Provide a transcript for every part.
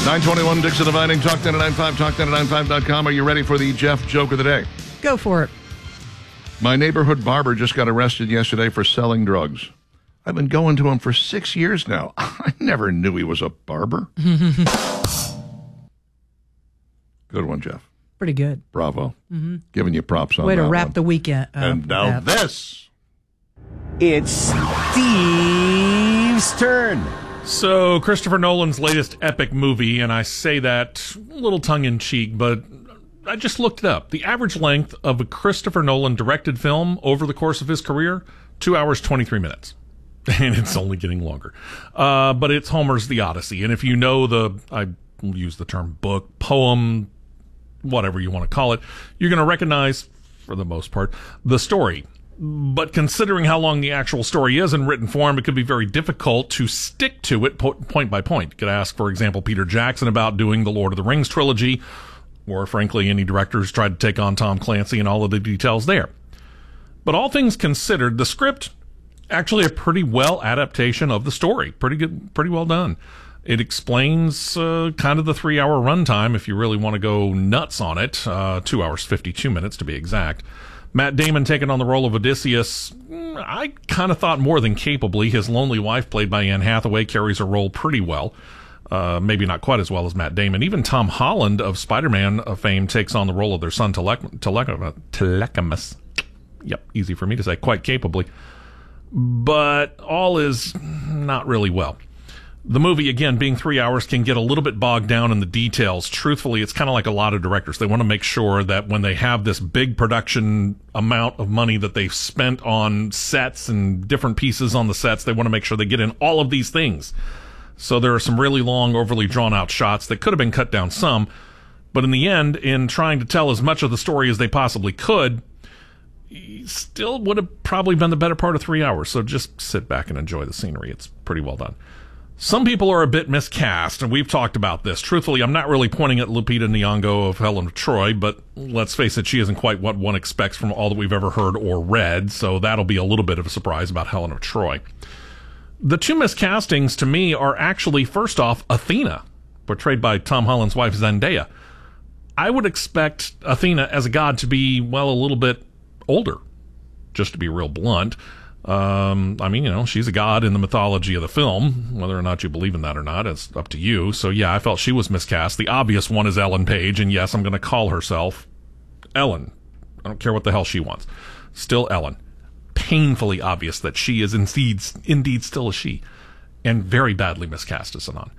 921 Dixon Dividing, Talk 1095, Talk1095.com. Are you ready for the Jeff joke of the day? Go for it. My neighborhood barber just got arrested yesterday for selling drugs. I've been going to him for 6 years now. I never knew he was a barber. Good one, Jeff. Pretty good. Bravo. Giving you props on Way that to wrap one. the weekend. And now this. It's Steve's turn. So, Christopher Nolan's latest epic movie, and I say that a little tongue-in-cheek, but I just looked it up. The average length of a Christopher Nolan directed film over the course of his career, 2 hours, 23 minutes. And it's only getting longer. But it's Homer's The Odyssey. And if you know I will use the term book, poem, whatever you want to call it, you're going to recognize, for the most part, the story. But considering how long the actual story is in written form, it could be very difficult to stick to it point by point. You could ask, for example, Peter Jackson about doing the Lord of the Rings trilogy, or frankly, any directors tried to take on Tom Clancy and all of the details there. But all things considered, the script, actually a pretty well adaptation of the story. Pretty good, pretty well done. It explains kind of the 3-hour runtime if you really want to go nuts on it. 2 hours, 52 minutes to be exact. Matt Damon taking on the role of Odysseus, I kind of thought more than capably. His lonely wife, played by Anne Hathaway, carries her role pretty well. Maybe not quite as well as Matt Damon. Even Tom Holland of Spider-Man fame takes on the role of their son Telechamus. Yep, easy for me to say, quite capably. But all is not really well. The movie, again, being 3 hours, can get a little bit bogged down in the details. Truthfully, it's kind of like a lot of directors. They want to make sure that when they have this big production amount of money that they've spent on sets and different pieces on the sets, they want to make sure they get in all of these things. So there are some really long, overly drawn-out shots that could have been cut down some. But in the end, in trying to tell as much of the story as they possibly could, still would have probably been the better part of 3 hours. So just sit back and enjoy the scenery. It's pretty well done. Some people are a bit miscast, and we've talked about this. Truthfully, I'm not really pointing at Lupita Nyong'o of Helen of Troy, but let's face it, she isn't quite what one expects from all that we've ever heard or read, so that'll be a little bit of a surprise about Helen of Troy. The two miscastings, to me, are actually, first off, Athena, portrayed by Tom Holland's wife, Zendaya. I would expect Athena as a god to be, well, a little bit older, just to be real blunt. She's a god in the mythology of the film. Whether or not you believe in that or not, it's up to you. So yeah, I felt she was miscast. The obvious one is Ellen Page, and yes, I'm going to call herself Ellen. I don't care what the hell she wants. Still Ellen. Painfully obvious that she is indeed still a she, and very badly miscast as Anon.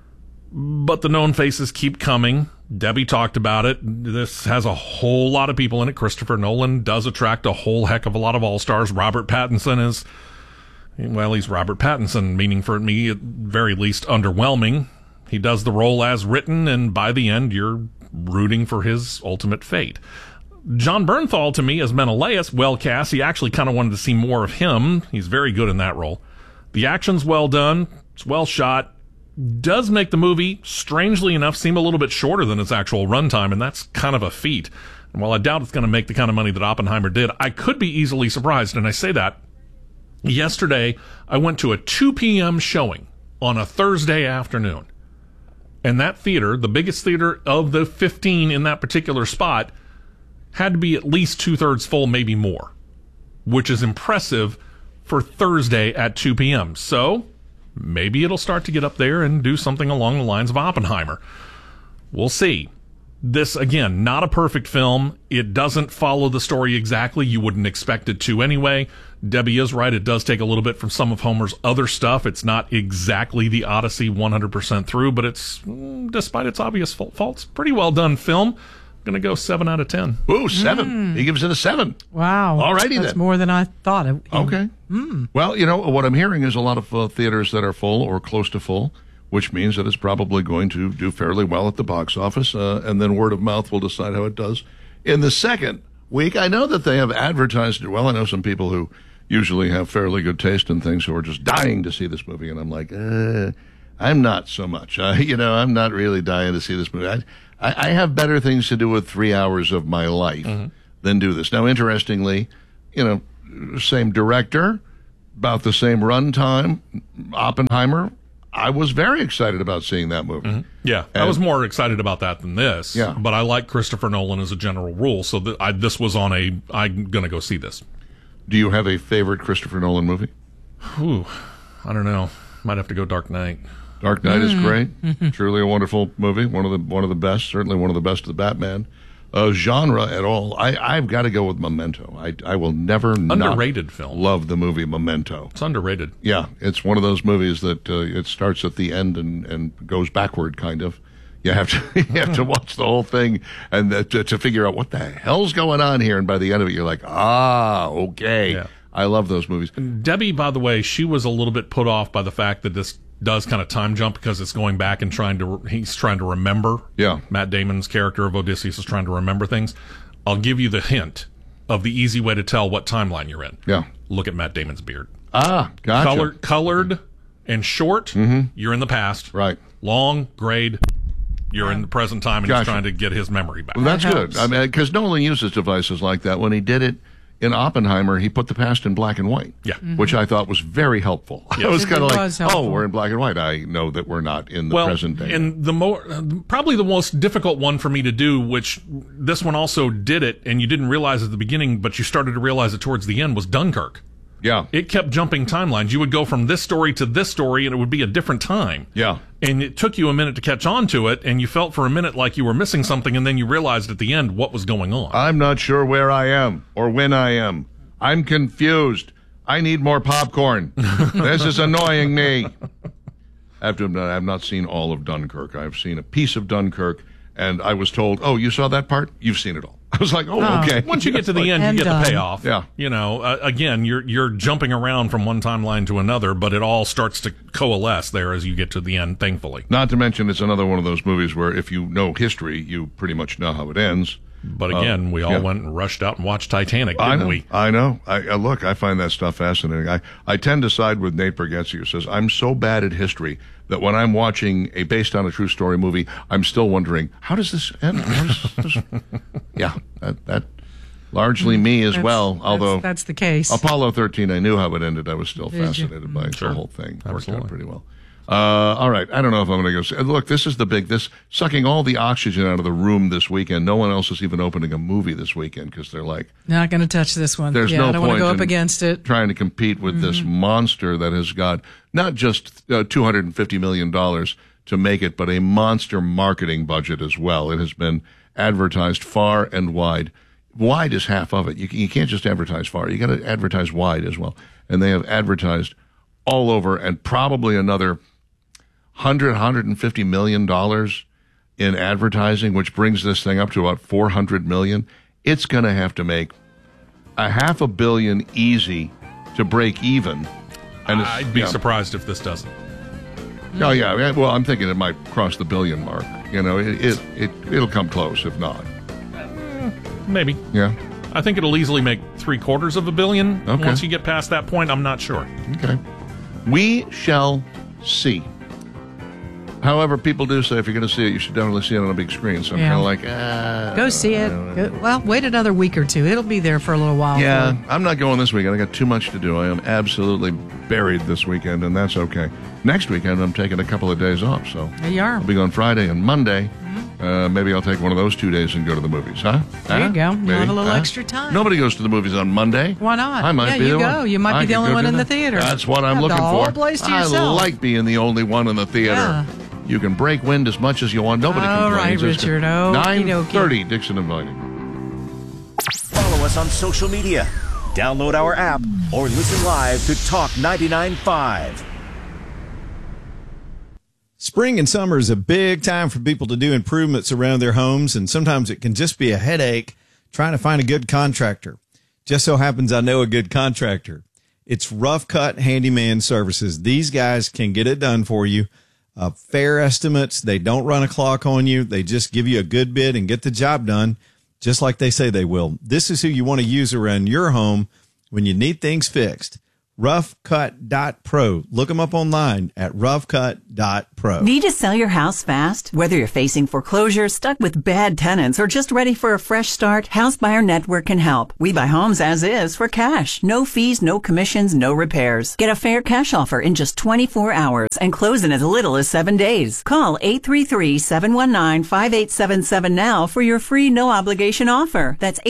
But the known faces keep coming. Debbie talked about it. This has a whole lot of people in it. Christopher Nolan does attract a whole heck of a lot of all-stars. Robert Pattinson is, well, he's Robert Pattinson, meaning for me, at very least, underwhelming. He does the role as written, and by the end, you're rooting for his ultimate fate. John Bernthal, to me, as Menelaus, well cast. He actually kind of wanted to see more of him. He's very good in that role. The action's well done. It's well shot. Does make the movie, strangely enough, seem a little bit shorter than its actual runtime, and that's kind of a feat. And while I doubt it's going to make the kind of money that Oppenheimer did, I could be easily surprised, and I say that. Yesterday, I went to a 2 p.m. showing on a Thursday afternoon, and that theater, the biggest theater of the 15 in that particular spot, had to be at least 2/3 full, maybe more, which is impressive for Thursday at 2 p.m. So maybe it'll start to get up there and do something along the lines of Oppenheimer. We'll see. This, again, not a perfect film. It doesn't follow the story exactly. You wouldn't expect it to anyway. Debbie is right. It does take a little bit from some of Homer's other stuff. It's not exactly the Odyssey 100% through, but it's, despite its obvious faults, pretty well done film. I'm going to go 7 out of 10. Ooh, 7. He gives it a 7. Wow. All righty then. That's more than I thought. Okay. Well, what I'm hearing is a lot of theaters that are full or close to full, which means that it's probably going to do fairly well at the box office, and then word of mouth will decide how it does. In the second week, I know that they have advertised it well. I know some people who usually have fairly good taste in things who are just dying to see this movie, and I'm like, I'm not so much. I'm not really dying to see this movie. I have better things to do with 3 hours of my life than do this. Now, interestingly, same director, about the same runtime, Oppenheimer. I was very excited about seeing that movie. Mm-hmm. Yeah, I was more excited about that than this. Yeah. But I like Christopher Nolan as a general rule, so this was on I'm going to go see this. Do you have a favorite Christopher Nolan movie? Ooh, I don't know. Might have to go Dark Knight. Dark Knight is great. Truly a wonderful movie. One of the best. Certainly one of the best of the Batman. Genre at all. I've got to go with Memento. I will never underrated film. Love the movie Memento. It's underrated. Yeah, it's one of those movies that it starts at the end and goes backward, kind of. You have to watch the whole thing and to figure out what the hell's going on here. And by the end of it, you're like, okay. Yeah. I love those movies. Debbie, by the way, she was a little bit put off by the fact that this does kind of time jump because it's going back and he's trying to remember. Yeah. Matt Damon's character of Odysseus is trying to remember things. I'll give you the hint of the easy way to tell what timeline you're in. Yeah. Look at Matt Damon's beard. Gotcha. Colored and short, you're in the past. Right. Long, grayed, you're in the present time, and he's trying to get his memory back. Well, that's good. I mean, because Nolan uses devices like that. When he did it in Oppenheimer, he put the past in black and white, which I thought was very helpful. Yes. I was kind of like, we're in black and white. I know that we're not in the present day. And probably the most difficult one for me to do, which this one also did it, and you didn't realize at the beginning, but you started to realize it towards the end, was Dunkirk. Yeah. It kept jumping timelines. You would go from this story to this story, and it would be a different time. Yeah. And it took you a minute to catch on to it, and you felt for a minute like you were missing something, and then you realized at the end what was going on. I'm not sure where I am or when I am. I'm confused. I need more popcorn. This is annoying me. I have to admit, I have not seen all of Dunkirk. I've seen a piece of Dunkirk, and I was told, you saw that part? You've seen it all. I was like, okay. Once you get to the end, you get the payoff. Yeah. You know, again, you're jumping around from one timeline to another, but it all starts to coalesce there as you get to the end, thankfully. Not to mention, it's another one of those movies where if you know history, you pretty much know how it ends. But again, we all went and rushed out and watched Titanic, didn't we? I know. Look, I find that stuff fascinating. I tend to side with Nate Bargatze, who says, I'm so bad at history that when I'm watching a based on a true story movie, I'm still wondering, how does this end? Yeah, that largely me as well. Although that's the case. Apollo 13, I knew how it ended. I was still fascinated by the whole thing. Absolutely. Worked out pretty well. All right. I don't know if I'm going to go see. Look, this is this sucking all the oxygen out of the room this weekend. No one else is even opening a movie this weekend because they're like, not going to touch this one. There's no I don't point want to go up against it. Trying to compete with this monster that has got not just $250 million to make it, but a monster marketing budget as well. It has been advertised far and wide. Wide is half of it. You can't just advertise far. You got to advertise wide as well. And they have advertised all over, and probably another $150 million in advertising, which brings this thing up to about $400 million. It's going to have to make $500 million easy to break even. And I'd be surprised if this doesn't. Oh yeah, well, I'm thinking it might cross the billion mark. You know, it'll come close if not. Maybe. Yeah. I think it'll easily make $750 million. Okay. Once you get past that point, I'm not sure. Okay. We shall see. However, people do say if you're going to see it, you should definitely see it on a big screen. So I'm kind of like, go see it. Well, wait another week or two. It'll be there for a little while. Yeah, I'm not going this weekend. I got too much to do. I am absolutely buried this weekend, and that's okay. Next weekend, I'm taking a couple of days off. So there you are. I'll be going Friday and Monday. Maybe I'll take one of those 2 days and go to the movies, huh? There you go. You'll have a little extra time. Nobody goes to the movies on Monday. Why not? I might be you the go. one. You might be the only one in the theater. That's what I'm looking the for. whole place to I yourself. like being the only one in the theater. Yeah. You can break wind as much as you want. Nobody complains. All right, Richard. 9:30, Dixon Inviting. Follow us on social media. Download our app or listen live to Talk 99.5. Spring and summer is a big time for people to do improvements around their homes, and sometimes it can just be a headache trying to find a good contractor. Just so happens I know a good contractor. It's Rough Cut Handyman Services. These guys can get it done for you. Fair estimates. They don't run a clock on you. They just give you a good bid and get the job done just like they say they will. This is who you want to use around your home when you need things fixed. Roughcut.pro. Look them up online at roughcut.pro. Pro. Need to sell your house fast? Whether you're facing foreclosure, stuck with bad tenants, or just ready for a fresh start, House Buyer Network can help. We buy homes as is for cash. No fees, no commissions, no repairs. Get a fair cash offer in just 24 hours and close in as little as 7 days. Call 833-719-5877 now for your free no-obligation offer. That's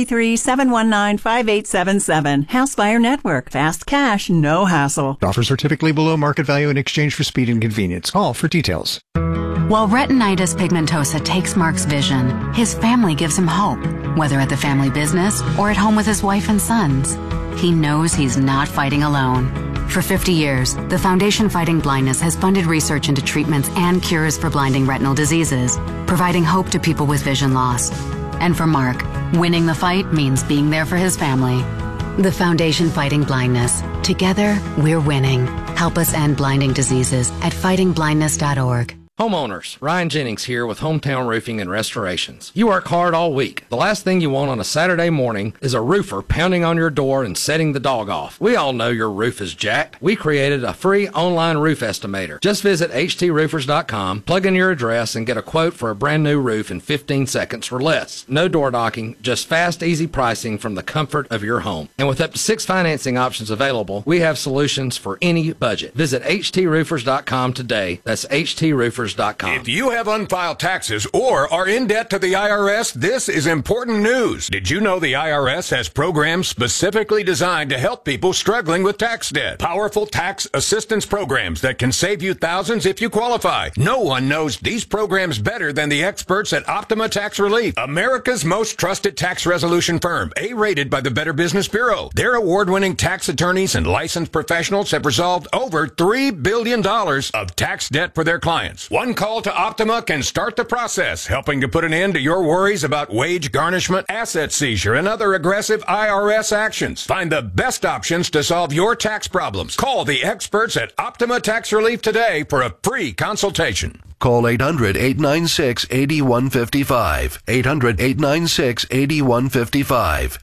833-719-5877. House Buyer Network. Fast cash, no hassle. Offers are typically below market value in exchange for speed and convenience. Call for details. While retinitis pigmentosa takes Mark's vision, his family gives him hope, whether at the family business or at home with his wife and sons. He knows he's not fighting alone. For 50 years, the Foundation Fighting Blindness has funded research into treatments and cures for blinding retinal diseases, providing hope to people with vision loss. And for Mark, winning the fight means being there for his family. The Foundation Fighting Blindness. Together, we're winning. Help us end blinding diseases at fightingblindness.org. Homeowners, Ryan Jennings here with Hometown Roofing and Restorations. You work hard all week. The last thing you want on a Saturday morning is a roofer pounding on your door and setting the dog off. We all know your roof is jacked. We created a free online roof estimator. Just visit htsroofers.com, plug in your address, and get a quote for a brand new roof in 15 seconds or less. No door knocking, just fast, easy pricing from the comfort of your home. And with up to 6 financing options available, we have solutions for any budget. Visit htsroofers.com today. That's htsroofers.com. If you have unfiled taxes or are in debt to the IRS, this is important news. Did you know the IRS has programs specifically designed to help people struggling with tax debt? Powerful tax assistance programs that can save you thousands if you qualify. No one knows these programs better than the experts at Optima Tax Relief, America's most trusted tax resolution firm, A-rated by the Better Business Bureau. Their award-winning tax attorneys and licensed professionals have resolved over $3 billion of tax debt for their clients. One call to Optima can start the process, helping to put an end to your worries about wage garnishment, asset seizure, and other aggressive IRS actions. Find the best options to solve your tax problems. Call the experts at Optima Tax Relief today for a free consultation. Call 800-896-8155. 800-896-8155.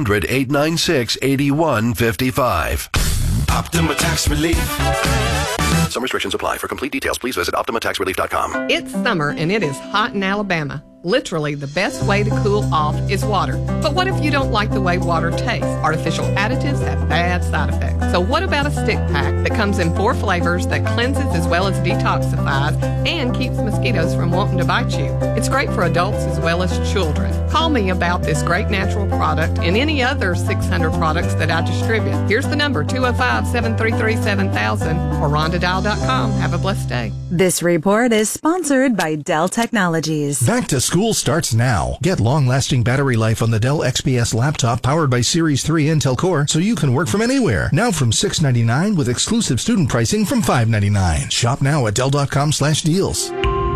800-896-8155. Optima Tax Relief. Some restrictions apply. For complete details, please visit OptimaTaxRelief.com. It's summer and it is hot in Alabama. Literally, the best way to cool off is water. But what if you don't like the way water tastes? Artificial additives have bad side effects. So what about a stick pack that comes in 4 flavors that cleanses as well as detoxifies and keeps mosquitoes from wanting to bite you? It's great for adults as well as children. Call me about this great natural product and any other 600 products that I distribute. Here's the number, 205-733-7000 or rondadial.com. Have a blessed day. This report is sponsored by Dell Technologies. Back to school starts now. Get long-lasting battery life on the Dell XPS laptop powered by Series 3 Intel Core so you can work from anywhere. Now from $699 with exclusive student pricing from $599. Shop now at Dell.com/deals.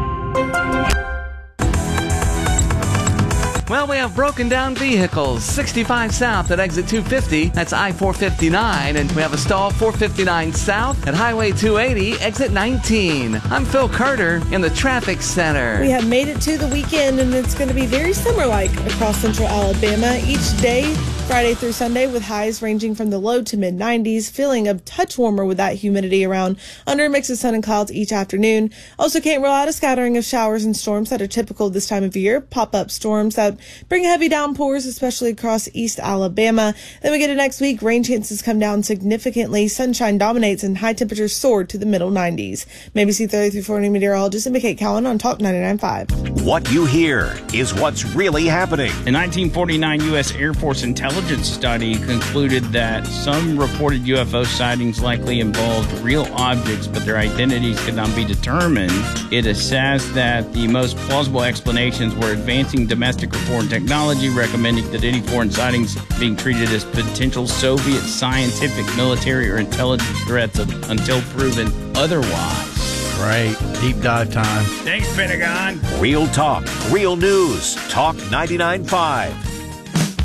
Well, we have broken down vehicles. 65 south at exit 250. That's I-459. And we have a stall 459 south at Highway 280, exit 19. I'm Phil Carter in the traffic center. We have made it to the weekend, and it's going to be very summer-like across central Alabama each day, Friday through Sunday, with highs ranging from the low to mid-90s, feeling a touch warmer with that humidity around, under a mix of sun and clouds each afternoon. Also can't rule out a scattering of showers and storms that are typical this time of year, pop-up storms that bring heavy downpours, especially across East Alabama. Then we get to next week, rain chances come down significantly, sunshine dominates, and high temperatures soar to the middle 90s. Maybe see 30 through 40 meteorologist and McKay Cowan on Talk 99.5. What you hear is what's really happening. A 1949 U.S. Air Force intelligence study concluded that some reported UFO sightings likely involved real objects, but their identities could not be determined. It assessed that the most plausible explanations were advancing domestic or foreign technology, recommending that any foreign sightings being treated as potential Soviet scientific, military, or intelligence threats until proven otherwise. Great. Deep dive time. Thanks, Pentagon. Real talk, real news. Talk 99.5.